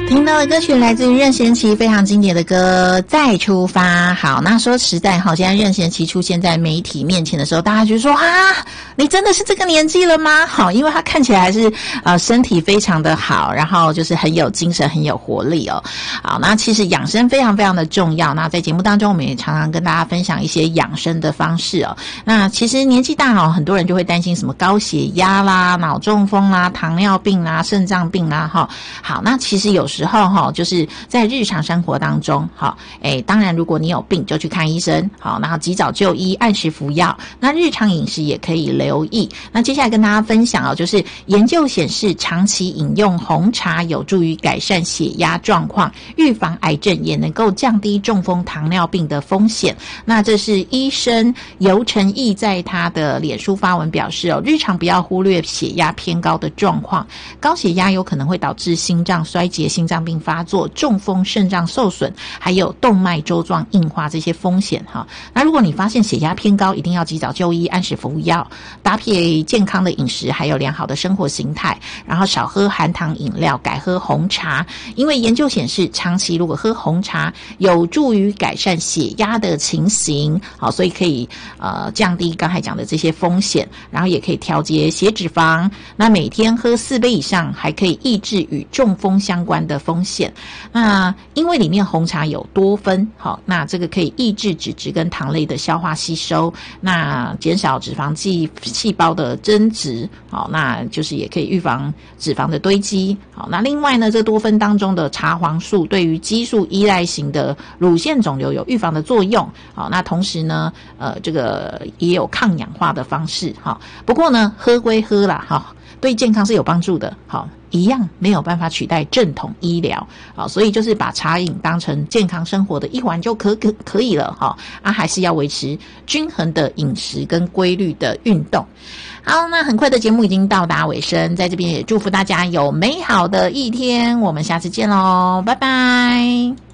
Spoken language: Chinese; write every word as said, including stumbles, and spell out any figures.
听到的歌曲来自于任贤齐非常经典的歌《再出发》。好，那说实在好，现在任贤齐出现在媒体面前的时候，大家就说啊，你真的是这个年纪了吗？好，因为他看起来还是呃身体非常的好，然后就是很有精神很有活力哦。好，那其实养生非常非常的重要，那在节目当中我们也常常跟大家分享一些养生的方式哦。那其实年纪大哦，很多人就会担心什么高血压啦、脑中风啦、糖尿病啦、肾脏病啦哈。好，那其实有时候哈，就是在日常生活当中，好，诶，当然如果你有病就去看医生，好，然后及早就医，按时服药。那日常饮食也可以留意。那接下来跟大家分享哦，就是研究显示，长期饮用红茶有助于改善血压状况，预防癌症，也能够降低中风、糖尿病的风险。那这是医生尤承义在他的脸书发文表示哦，日常不要忽略血压偏高的状况，高血压有可能会导致心脏衰竭、心脏病发作、中风、肾脏受损，还有动脉粥状硬化这些风险哈。那如果你发现血压偏高，一定要及早就医，按时服药，搭配健康的饮食，还有良好的生活形态，然后少喝含糖饮料，改喝红茶。因为研究显示，长期如果喝红茶，有助于改善血压的情形，好，所以可以呃降低刚才讲的这些风险，然后也可以调节血脂肪。那每天喝四杯以上，还可以抑制与中风相关的风险。那因为里面红茶有多酚，好，那这个可以抑制脂质跟糖类的消化吸收，那减少脂肪细细胞的增殖，好，那就是也可以预防脂肪的堆积。好，那另外呢，这多酚当中的茶黄素对于激素依赖型的乳腺肿瘤有预防的作用。好，那同时呢，呃，这个也有抗氧化的方式。好，不过呢，喝归喝啦，哈，对健康是有帮助的。好，一样没有办法取代正统医疗，好，所以就是把茶饮当成健康生活的一环就可可可以了哈。啊，还是要维持均衡的饮食跟规律的运动。好，那很快的节目已经到达尾声，在这边也祝福大家有美好的一天，我们下次见喽，拜拜。